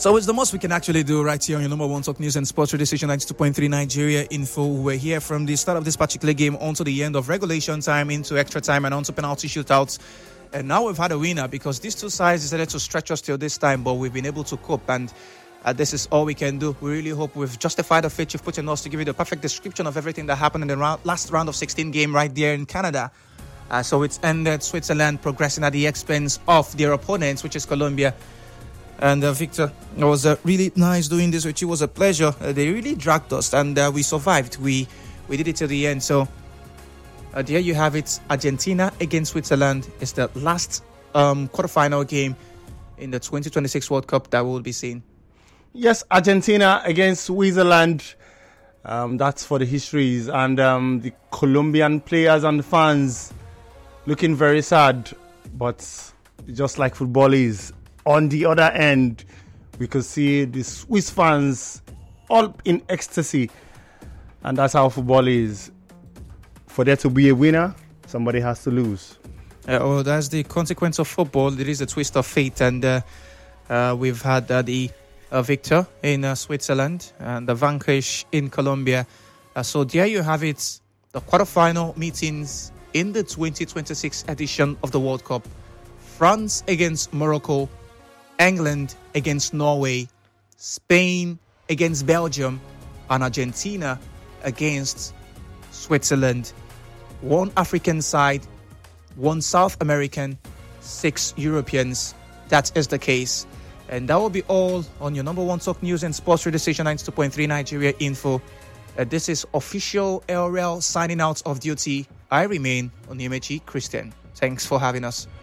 So it's the most we can actually do right here on your number one talk news and sports radio station 92.3 Nigeria Info. We're here from the start of this particular game on to the end of regulation time, into extra time, and on to penalty shootouts. And now we've had a winner because these two sides decided to stretch us till this time, but we've been able to cope, and this is all we can do. We really hope we've justified the faith you've put in us to give you the perfect description of everything that happened in the last round of 16 game right there in Canada. So it's ended Switzerland progressing at the expense of their opponents, which is Colombia. And Victor, it was really nice doing this with you. It was a pleasure. They really dragged us, and we survived. We did it till the end. So there you have it. Argentina against Switzerland is the last quarterfinal game in the 2026 World Cup that we will be seeing. Yes, Argentina against Switzerland. That's for the histories. And the Colombian players and fans looking very sad. But just like football is, on the other end, we could see the Swiss fans all in ecstasy. And that's how football is. For there to be a winner, somebody has to lose. That's the consequence of football. It is a twist of fate. And we've had the victor in Switzerland and the vanquish in Colombia. So there you have it. The quarterfinal meetings in the 2026 edition of the World Cup. France against Morocco. England against Norway, Spain against Belgium, and Argentina against Switzerland. One African side, one South American, 6 Europeans. That is the case. And that will be all on your number one talk news and sports radio station 92.3 Nigeria Info. This is official LRL signing out of duty. I remain Onyemaechi Christian. Thanks for having us.